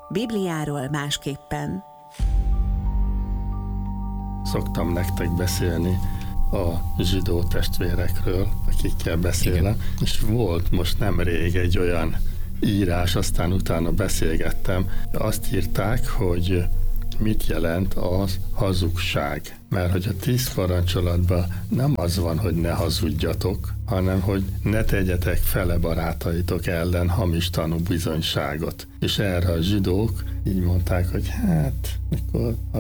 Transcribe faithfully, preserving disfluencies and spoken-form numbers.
Bibliáról másképpen. Szoktam nektek beszélni a zsidó testvérekről, akikkel beszélek, igen. És volt most nemrég egy olyan írás, aztán utána beszélgettem, azt írták, hogy mit jelent az hazugság. Mert hogy a tíz parancsolatban nem az van, hogy ne hazudjatok, hanem hogy ne tegyetek fele barátaitok ellen hamis tanúbizonyságot. És erre a zsidók így mondták, hogy hát, mikor